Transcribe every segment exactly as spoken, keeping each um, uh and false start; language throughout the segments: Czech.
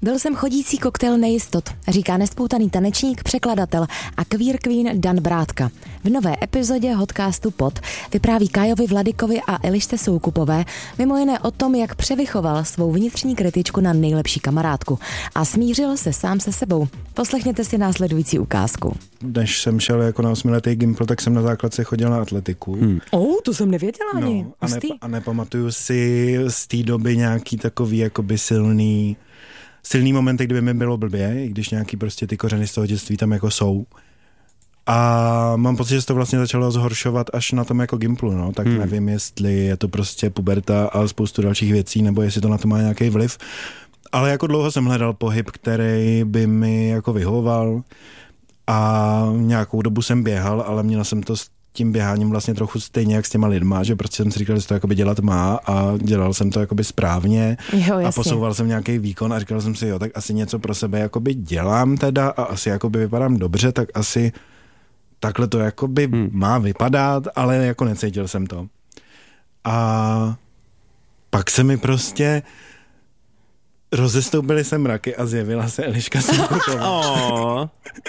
Byl jsem chodící koktejl nejistot, říká nespoutaný tanečník, překladatel a queer queen Dan Brátka. V nové epizodě Hotcastu Pod vypráví Kájovi Vladikovi a Elišce Soukupové mimo jiné o tom, jak převychoval svou vnitřní kritičku na nejlepší kamarádku a smířil se sám se sebou. Poslechněte si následující ukázku. Než jsem šel jako na osmiletý gimpl, tak jsem na základce chodil na atletiku. Hmm. Oh, to jsem nevěděla ani. No, a, ne, a nepamatuju si z té doby nějaký takový jakoby silný silný momenty, kdyby mi bylo blbě, i když nějaký prostě ty kořeny z toho dětství tam jako jsou. A mám pocit, že se to vlastně začalo zhoršovat až na tom jako gimplu, no, tak hmm. nevím, jestli je to prostě puberta a spoustu dalších věcí, nebo jestli to na to má nějaký vliv. Ale jako dlouho jsem hledal pohyb, který by mi jako vyhovoval a nějakou dobu jsem běhal, ale měla jsem to tím běháním vlastně trochu stejně jak s těma lidma, že prostě jsem si říkal, že to jakoby dělat má a dělal jsem to jakoby správně jo, a posouval jsem nějaký výkon a říkal jsem si, jo, tak asi něco pro sebe jakoby dělám teda a asi jakoby vypadám dobře, tak asi takhle to jakoby hmm. má vypadat, ale jako necítil jsem to. A pak se mi prostě rozestoupily se mraky a zjevila se Eliška Soukupová.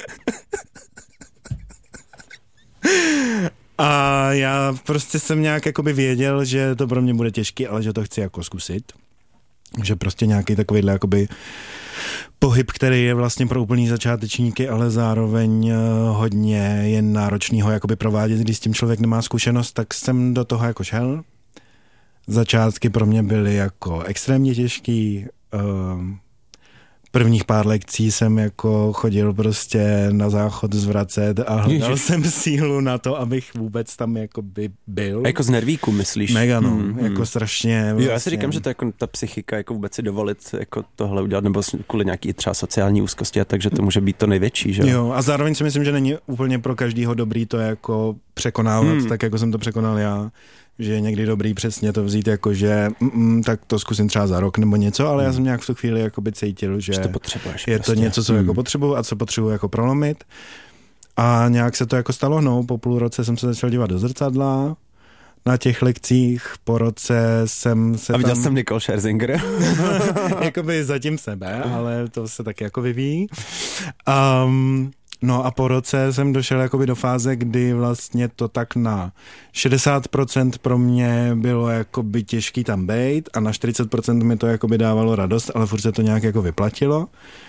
A já prostě jsem nějak jakoby věděl, že to pro mě bude těžký, ale že to chci jako zkusit. Že prostě nějaký takovýhle jakoby pohyb, který je vlastně pro úplný začátečníky, ale zároveň hodně je náročný ho jakoby provádět, když s tím člověk nemá zkušenost, tak jsem do toho jako šel. Začátky pro mě byly jako extrémně těžký. Prvních pár lekcí jsem jako chodil prostě na záchod zvracet a hledal Ježiš. jsem sílu na to, abych vůbec tam jako by byl. A jako z nervíku, myslíš? Mega, no. Hmm, jako hmm. strašně. Vlastně. Jo, já si říkám, že to jako ta psychika jako vůbec si dovolit jako tohle udělat, nebo kvůli nějaký třeba sociální úzkosti a takže to může být to největší, že? Jo, a zároveň si myslím, že není úplně pro každýho dobrý to jako překonávat, hmm. tak jako jsem to překonal já. Že je někdy dobrý přesně to vzít jako, že mm, tak to zkusím třeba za rok nebo něco, ale hmm. já jsem nějak v tu chvíli jakoby cítil, že, že to potřebuješ je prostě. To něco, co hmm. jako potřebuju a co potřebuju jako prolomit. A nějak se to jako stalo, no, po půl roce jsem se začal dívat do zrcadla, na těch lekcích, po roce jsem se A viděl tam... jsem Nicole Scherzinger. Jakoby zatím sebe, ale to se taky jako vyvíjí. Um, No a po roce jsem došel jakoby do fáze, kdy vlastně to tak na šedesát procent pro mě bylo jakoby těžký tam bejt a na čtyřicet procent mi to jakoby dávalo radost, ale furt se to nějak jako vyplatilo.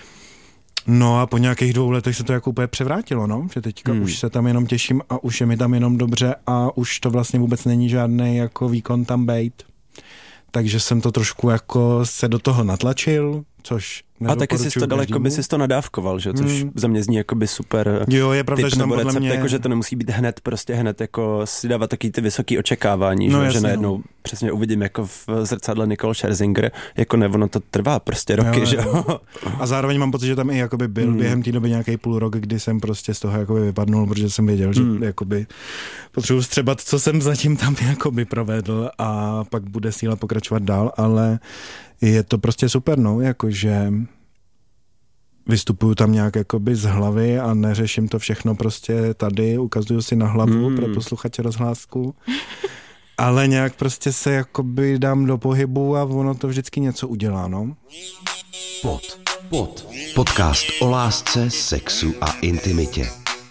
No a po nějakých dvou letech se to jako úplně převrátilo, no, že teďka hmm. už se tam jenom těším a už je mi tam jenom dobře a už to vlastně vůbec není žádný jako výkon tam bejt. Takže jsem to trošku jako se do toho natlačil, což a taky jsi to daleko by jsi to nadávkoval, že? Což hmm. za mě zní jakoby super jo, je pravda, typ že tam nebo podle recept, mě... jako, že to nemusí být hned, prostě hned jako si dávat taky ty vysoký očekávání, no, že, jasně, že najednou no. přesně uvidím jako v zrcadle Nicole Scherzinger, jako ne, ono to trvá prostě roky, jo, že jo. A zároveň mám pocit, že tam i jakoby byl hmm. během té doby nějaký půl rok, kdy jsem prostě z toho jakoby vypadnul, protože jsem věděl, že hmm. jakoby potřebuji střebat, co jsem zatím tam jakoby provedl a pak bude síla pokračovat dál, ale je to prostě super, no, jakože vystupuju tam nějak jakoby z hlavy a neřeším to všechno prostě tady, ukazuju si na hlavu mm. pro posluchače rozhlásku, ale nějak prostě se jakoby dám do pohybu a ono to vždycky něco udělá, no. Pod, pod, podcast o lásce, sexu a intimitě.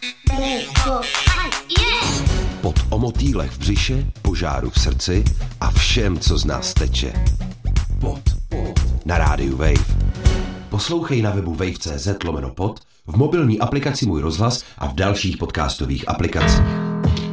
Pod o motýlech v břiše, požáru v srdci a všem, co z nás teče. Pod, pod. Na rádiu Wave. Poslouchej na webu wave tečka cz lomeno pod, v mobilní aplikaci Můj rozhlas a v dalších podcastových aplikacích.